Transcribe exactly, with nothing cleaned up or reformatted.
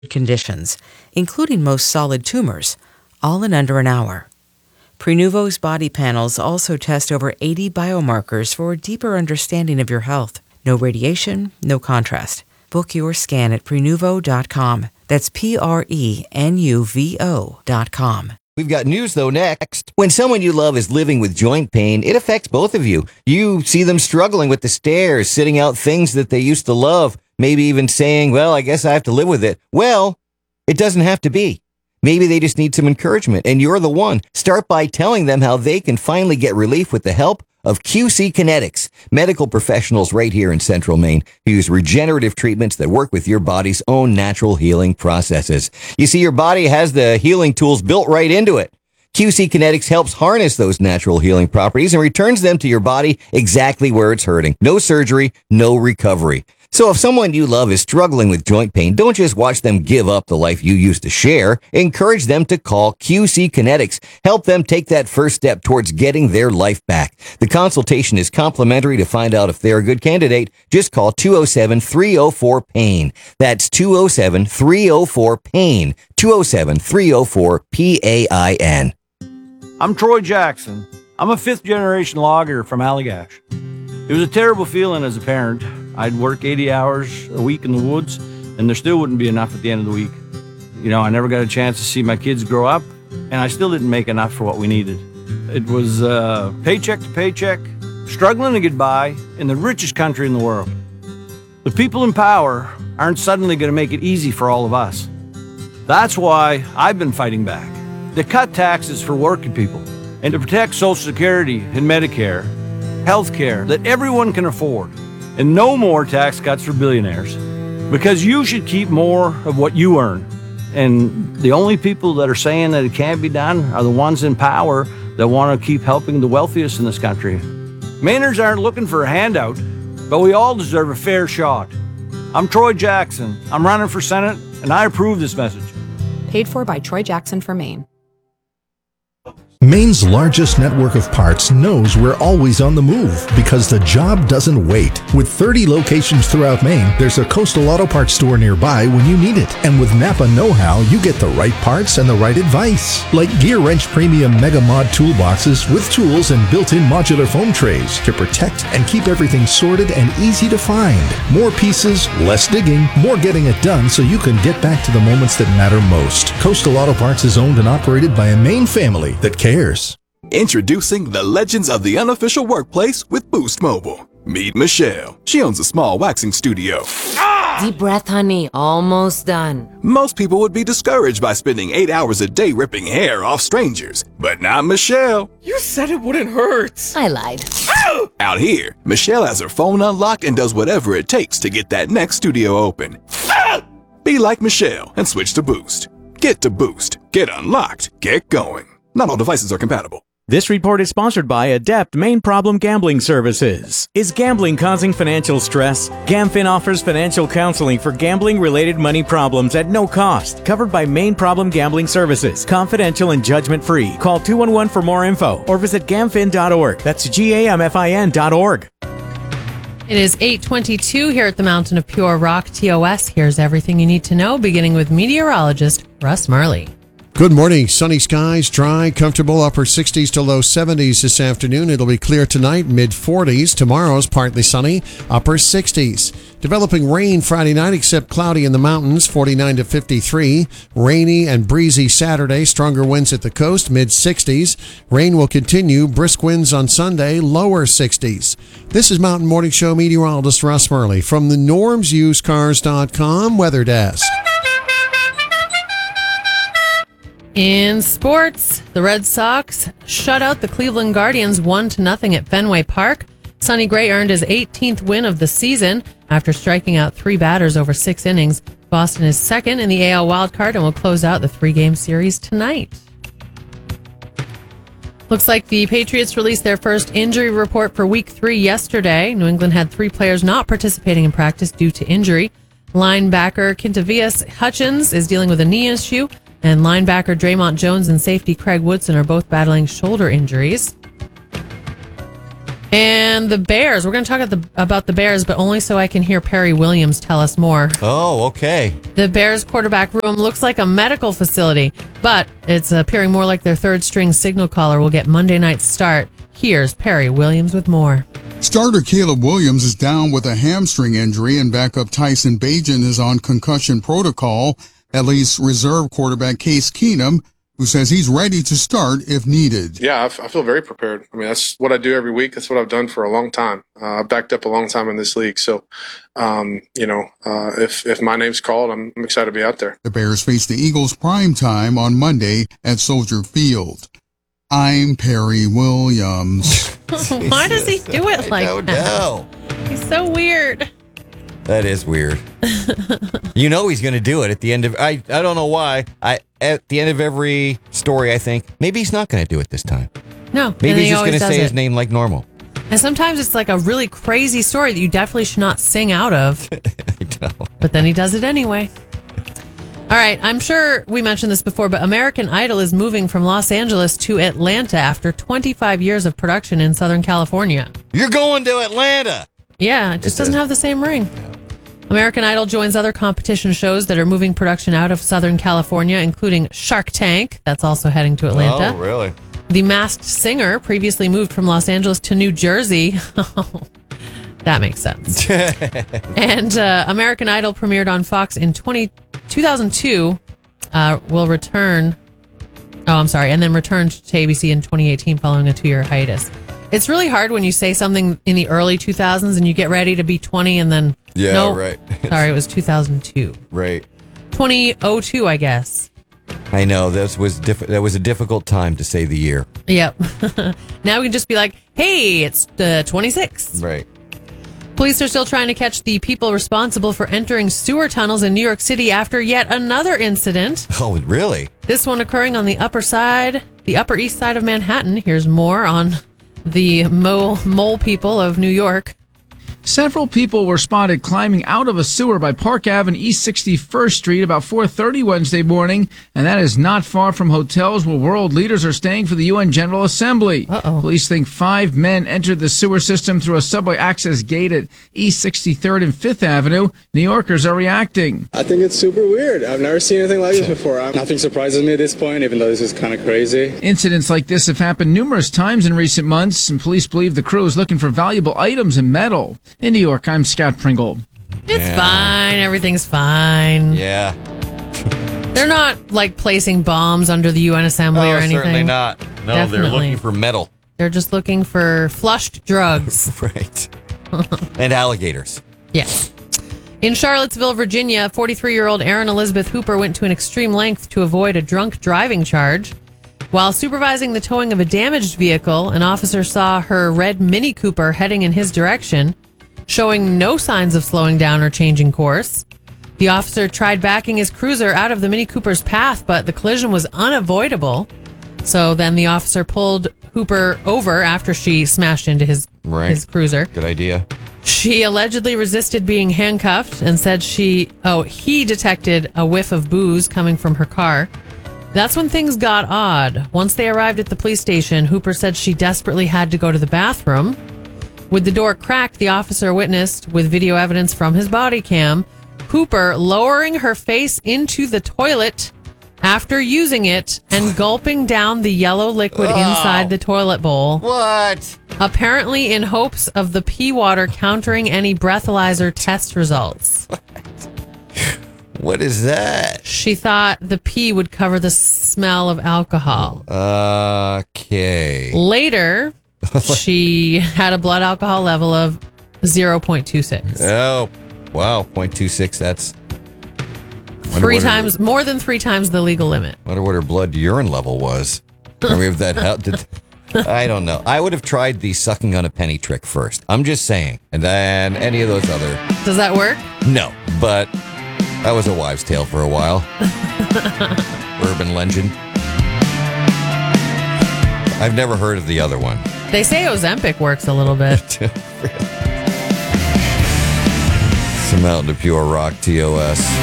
conditions, including most solid tumors, all in under an hour. Prenuvo's body panels also test over eighty biomarkers for a deeper understanding of your health. No radiation, no contrast. Book your scan at prenuvo dot com. That's P R E N U V O dot com. We've got news, though, next. When someone you love is living with joint pain, it affects both of you. You see them struggling with the stairs, sitting out things that they used to love, maybe even saying, well, I guess I have to live with it. Well, it doesn't have to be. Maybe they just need some encouragement, and you're the one. Start by telling them how they can finally get relief with the help of Q C Kinetics, medical professionals right here in Central Maine who use regenerative treatments that work with your body's own natural healing processes. You see, your body has the healing tools built right into it. Q C Kinetics helps harness those natural healing properties and returns them to your body exactly where it's hurting. No surgery, no recovery. So if someone you love is struggling with joint pain, don't just watch them give up the life you used to share. Encourage them to call Q C Kinetics. Help them take that first step towards getting their life back. The consultation is complimentary. To find out if they're a good candidate, just call two oh seven, three oh four, PAIN. That's two oh seven, three oh four, PAIN. two oh seven, three oh four, P A I N. I'm Troy Jackson. I'm a fifth-generation logger from Allagash. It was a terrible feeling as a parent. I'd work eighty hours a week in the woods, and there still wouldn't be enough at the end of the week. You know, I never got a chance to see my kids grow up, and I still didn't make enough for what we needed. It was uh, paycheck to paycheck, struggling to get by in the richest country in the world. The people in power aren't suddenly going to make it easy for all of us. That's why I've been fighting back. To cut taxes for working people, and to protect Social Security and Medicare, health care that everyone can afford, and no more tax cuts for billionaires. Because you should keep more of what you earn. And the only people that are saying that it can't be done are the ones in power that want to keep helping the wealthiest in this country. Mainers aren't looking for a handout, but we all deserve a fair shot. I'm Troy Jackson. I'm running for Senate, and I approve this message. Paid for by Troy Jackson for Maine. Maine's largest network of parts knows we're always on the move because the job doesn't wait. With thirty locations throughout Maine, there's a Coastal Auto Parts store nearby when you need it. And with Napa Know-How, you get the right parts and the right advice. Like Gear Wrench Premium Mega Mod toolboxes with tools and built-in modular foam trays to protect and keep everything sorted and easy to find. More pieces, less digging, more getting it done so you can get back to the moments that matter most. Coastal Auto Parts is owned and operated by a Maine family that cares. Introducing the Legends of the Unofficial Workplace with Boost Mobile. Meet Michelle. She owns a small waxing studio. Deep breath, honey. Almost done. Most people would be discouraged by spending eight hours a day ripping hair off strangers, but not Michelle. You said it wouldn't hurt. I lied. Out here, Michelle has her phone unlocked and does whatever it takes to get that next studio open. Be like Michelle and switch to Boost. Get to Boost. Get unlocked. Get going. Not all devices are compatible. This report is sponsored by Adept Maine Problem Gambling Services. Is gambling causing financial stress? GamFin offers financial counseling for gambling-related money problems at no cost. Covered by Maine Problem Gambling Services. Confidential and judgment-free. Call two one one for more info or visit gamfin dot org. That's G A M F I N dot org. It is eight twenty-two here at the Mountain of Pure Rock, T O S. Here's everything you need to know, beginning with meteorologist Russ Murley. Good morning. Sunny skies, dry, comfortable, upper sixties to low seventies this afternoon. It'll be clear tonight, mid forties. Tomorrow's partly sunny, upper sixties. Developing rain Friday night, except cloudy in the mountains, forty-nine to fifty-three. Rainy and breezy Saturday, stronger winds at the coast, mid sixties. Rain will continue, brisk winds on Sunday, lower sixties. This is Mountain Morning Show meteorologist Russ Murley from the norms used cars dot com Weather Desk. In sports, the Red Sox shut out the Cleveland Guardians one to nothing at Fenway Park. Sonny Gray earned his eighteenth win of the season after striking out three batters over six innings. Boston is second in the A L wildcard and will close out the three-game series tonight. Looks like the Patriots released their first injury report for week three yesterday. New England had three players not participating in practice due to injury. Linebacker Quintavious Hutchins is dealing with a knee issue, and linebacker Draymond Jones and safety Craig Woodson are both battling shoulder injuries. And the Bears. We're going to talk about the, about the Bears, but only so I can hear Perry Williams tell us more. Oh, okay. The Bears quarterback room looks like a medical facility, but it's appearing more like their third string signal caller will get Monday night's start. Here's Perry Williams with more. Starter Caleb Williams is down with a hamstring injury, and backup Tyson Bagent is on concussion protocol. At least reserve quarterback Case Keenum, who says he's ready to start if needed. Yeah, I, f- I feel very prepared. I mean, that's what I do every week. That's what I've done for a long time. Uh, I've backed up a long time in this league. So, um, you know, uh, if if my name's called, I'm, I'm excited to be out there. The Bears face the Eagles prime time on Monday at Soldier Field. I'm Perry Williams. Why does he do it like I don't that? know. He's so weird. That is weird. You know he's going to do it at the end of. I I don't know why. I at the end of every story, I think maybe he's not going to do it this time. No, and Maybe he he's just always going to does say it. his name like normal. And sometimes it's like a really crazy story that you definitely should not sing out of. I know. But then he does it anyway. All right, I'm sure we mentioned this before, but American Idol is moving from Los Angeles to Atlanta after twenty-five years of production in Southern California. You're going to Atlanta. Yeah, it just doesn't have the same ring. American Idol joins other competition shows that are moving production out of Southern California, including Shark Tank, that's also heading to Atlanta. Oh, really? The Masked Singer previously moved from Los Angeles to New Jersey. That makes sense. And uh, American Idol premiered on Fox in twenty, two thousand two, uh, will return, oh, I'm sorry, and then returned to A B C in twenty eighteen following a two-year hiatus. It's really hard when you say something in the early two thousands and you get ready to be twenty and then, Yeah, no, right. sorry, it was two thousand two. Right. twenty oh two, I guess. I know that was diff- that was a difficult time to say the year. Yep. Now we can just be like, hey, it's uh, twenty-six. Right. Police are still trying to catch the people responsible for entering sewer tunnels in New York City after yet another incident. Oh, really? This one occurring on the upper side, the Upper East Side of Manhattan. Here's more on the mole, mole people of New York. Several people were spotted climbing out of a sewer by Park Avenue, East sixty-first Street about four thirty Wednesday morning, and that is not far from hotels where world leaders are staying for the U N General Assembly. Uh-oh. Police think five men entered the sewer system through a subway access gate at East sixty-third and fifth Avenue. New Yorkers are reacting. I think it's super weird. I've never seen anything like this before. Nothing surprises me at this point, even though this is kind of crazy. Incidents like this have happened numerous times in recent months, and police believe the crew is looking for valuable items and metal. In New York, I'm Scott Pringle. It's Yeah. fine. Everything's fine. Yeah. They're not like placing bombs under the U N Assembly Oh, or anything. certainly not. No, they're Definitely. looking for metal. They're just looking for flushed drugs. Right. And alligators. Yes. In Charlottesville, Virginia, forty-three-year-old Erin Elizabeth Hooper went to an extreme length to avoid a drunk driving charge. While supervising the towing of a damaged vehicle, an officer saw her red Mini Cooper heading in his direction, showing no signs of slowing down or changing course. The officer tried backing his cruiser out of the Mini Cooper's path, but the collision was unavoidable. So then the officer pulled Hooper over after she smashed into his, Right. his cruiser. Good idea. She allegedly resisted being handcuffed and said she, oh, he detected a whiff of booze coming from her car. That's when things got odd. Once they arrived at the police station, Hooper said she desperately had to go to the bathroom. With the door cracked, the officer witnessed, with video evidence from his body cam, Hooper lowering her face into the toilet after using it and gulping down the yellow liquid Oh. inside the toilet bowl. What? Apparently in hopes of the pee water countering any breathalyzer test results. What is that? She thought the pee would cover the smell of alcohol. Okay. Later, she had a blood alcohol level of zero point two six. Oh, wow. zero point two six. That's wonder Three what her- times, more than three times the legal limit. wonder what her blood urine level was. I mean, if that helped. Did, I don't know. I would have tried the sucking on a penny trick first. I'm just saying. And then any of those other. Does that work? No, but that was a wives' tale for a while. Urban legend. I've never heard of the other one. They say Ozempic works a little bit. Some Mountain Dew Pure Rock, T O S.